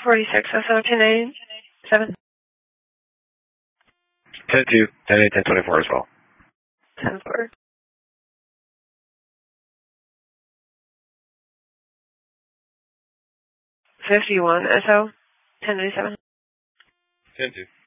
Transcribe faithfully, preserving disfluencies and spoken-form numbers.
forty-six S O ten eighty-seven. ten two, ten eight, ten twenty-four as well. ten four. fifty-one S O ten eighty-seven. ten two.